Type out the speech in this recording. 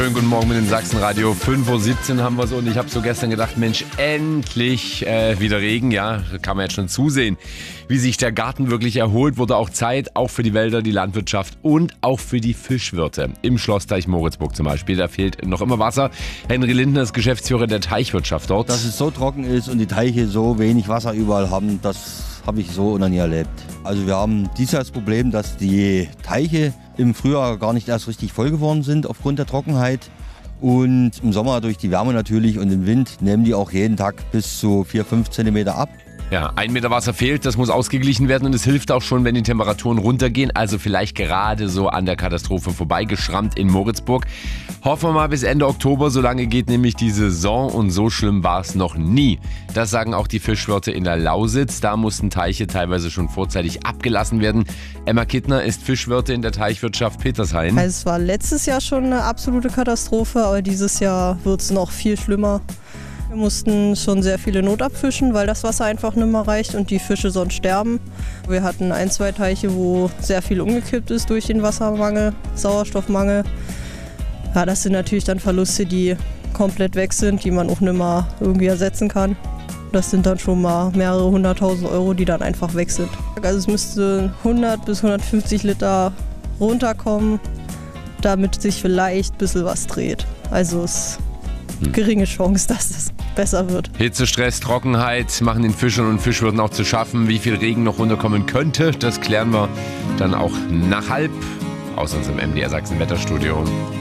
Schönen guten Morgen mit dem Sachsenradio. 5:17 Uhr haben wir es und ich habe so gestern gedacht, Mensch, endlich wieder Regen. Ja, kann man jetzt schon zusehen, wie sich der Garten wirklich erholt. Wurde auch Zeit, auch für die Wälder, die Landwirtschaft und auch für die Fischwirte. Im Schlossteich Moritzburg zum Beispiel, da fehlt noch immer Wasser. Henry Lindner ist Geschäftsführer der Teichwirtschaft dort. Dass es so trocken ist und die Teiche so wenig Wasser überall haben, das habe ich so noch nie erlebt. Also wir haben dieses Jahr das Problem, dass die Teiche im Frühjahr gar nicht erst richtig voll geworden sind aufgrund der Trockenheit. Und im Sommer durch die Wärme natürlich und den Wind nehmen die auch jeden Tag bis zu 4-5 Zentimeter ab. Ja, 1 Meter Wasser fehlt, das muss ausgeglichen werden und es hilft auch schon, wenn die Temperaturen runtergehen. Also vielleicht gerade so an der Katastrophe vorbeigeschrammt in Moritzburg. Hoffen wir mal bis Ende Oktober, so lange geht nämlich die Saison und so schlimm war es noch nie. Das sagen auch die Fischwirte in der Lausitz. Da mussten Teiche teilweise schon vorzeitig abgelassen werden. Emma Kittner ist Fischwirte in der Teichwirtschaft Petershain. Also es war letztes Jahr schon eine absolute Katastrophe, aber dieses Jahr wird es noch viel schlimmer. Wir mussten schon sehr viele notabfischen, weil das Wasser einfach nicht mehr reicht und die Fische sonst sterben. Wir hatten 1, 2 Teiche, wo sehr viel umgekippt ist durch den Wassermangel, Sauerstoffmangel. Ja, das sind natürlich dann Verluste, die komplett weg sind, die man auch nicht mehr irgendwie ersetzen kann. Das sind dann schon mal mehrere 100.000 Euro, die dann einfach weg sind. Also es müsste 100 bis 150 Liter runterkommen, damit sich vielleicht ein bisschen was dreht. Also es ist geringe Chance, dass das besser wird. Hitze, Stress, Trockenheit machen den Fischern und Fischwirten auch zu schaffen. Wie viel Regen noch runterkommen könnte, das klären wir dann auch nach halb aus unserem MDR Sachsen Wetterstudio.